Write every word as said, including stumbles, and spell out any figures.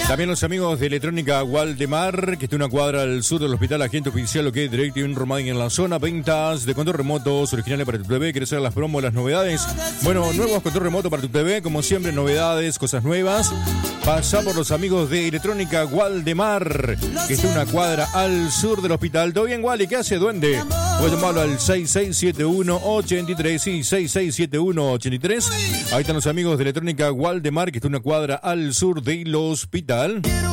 También los amigos de Electrónica Waldemar, que está una cuadra al sur del hospital, agente oficial, lo que es Direct en Romadín en la zona. Ventas de control remotos originales para tu T V. ¿Quieres saber las promos, las novedades? Bueno, nuevos control remoto para tu T V, como siempre, novedades, cosas nuevas. Pasa por los amigos de Electrónica Waldemar, que está una cuadra al sur del hospital. ¿Todo bien, Wally? ¿Qué hace, duende? Voy a llamarlo al seis seis siete uno ocho tres, sí, seis seis siete uno ocho tres. Ahí están los amigos de Electrónica Waldemar, que está una cuadra al sur del hospital.